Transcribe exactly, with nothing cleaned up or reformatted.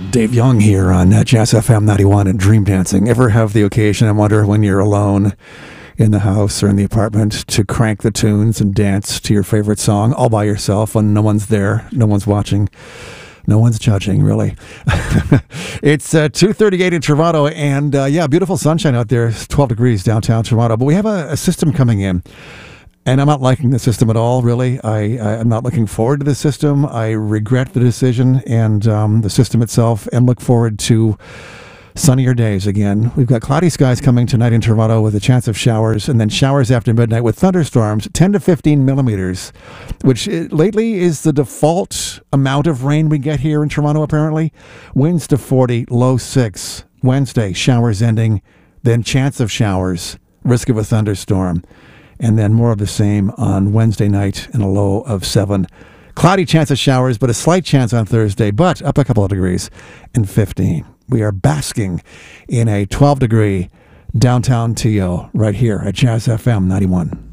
Dave Young here on uh, Jazz F M ninety-one and Dream Dancing. Ever have the occasion, I wonder, when you're alone in the house or in the apartment, to crank the tunes and dance to your favorite song all by yourself when no one's there, no one's watching, no one's judging, really? It's uh, two thirty-eight in Toronto, and uh, yeah, beautiful sunshine out there. It's twelve degrees downtown Toronto, but we have a, a system coming in. And I'm not liking the system at all, really. I, I, I'm not looking forward to the system. I regret the decision and um, the system itself, and look forward to sunnier days again. We've got cloudy skies coming tonight in Toronto with a chance of showers, and then showers after midnight with thunderstorms, ten to fifteen millimeters, which lately is the default amount of rain we get here in Toronto, apparently. Winds to forty, low six. Wednesday, showers ending, then chance of showers, risk of a thunderstorm. And then more of the same on Wednesday night and a low of seven. Cloudy chance of showers, but a slight chance on Thursday, but up a couple of degrees and fifteen. We are basking in a twelve degree downtown T O right here at Jazz F M ninety-one.